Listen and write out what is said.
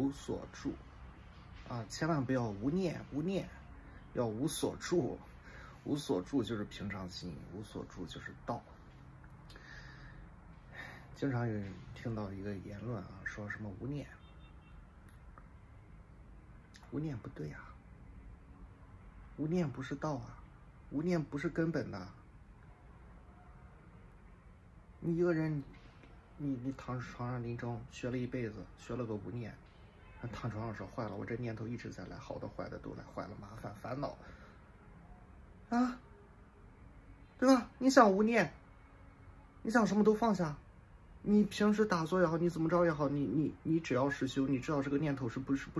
无所住啊，千万不要无念，要无所住。无所住就是平常心，无所住就是道。经常有人听到一个言论啊，说什么无念，无念不对啊，无念不是道啊，无念不是根本的。你一个人，你躺床上临终学了一辈子，学了个无念，躺床上说坏了，我这念头一直在来，好的坏的都来，坏了麻烦烦恼啊，对吧？你想无念，你想什么都放下，你平时打坐也好，你怎么着也好，你只要是修，你知道这个念头是不